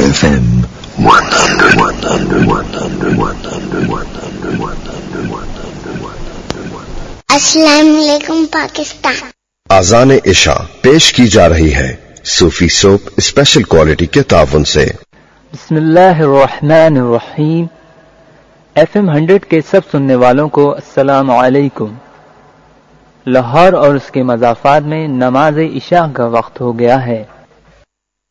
FM 100. अस्सलाम वालेकुम पाकिस्तान। आज़ान इशा पेश की जा रही है सूफी सोप स्पेशल क्वालिटी के ताउन से। बिस्मिल्लाहिर्रहमानिर्रहीम। FM 100 के सब सुनने वालों को अस्सलाम वालेकुम। लाहौर और उसके मज़ाफ़ात में नमाज इशा का वक्त हो गया है।